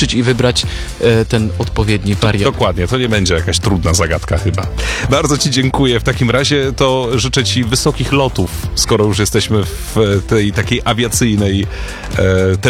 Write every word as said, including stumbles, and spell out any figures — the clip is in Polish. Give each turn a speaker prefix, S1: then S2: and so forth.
S1: włączyć i wybrać e, ten odpowiedni wariant.
S2: Dokładnie, to nie będzie jakaś trudna zagadka chyba. Bardzo Ci dziękuję. W takim razie to życzę Ci wysokich lotów, skoro już jesteśmy w tej takiej awiacyjnej e,